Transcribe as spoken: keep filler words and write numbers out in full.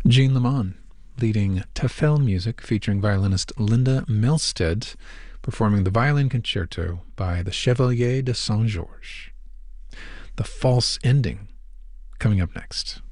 Jean Lemon, leading Tafel Music, featuring violinist Linda Melstead, performing the Violin Concerto by the Chevalier de Saint-Georges. The False Ending, coming up next.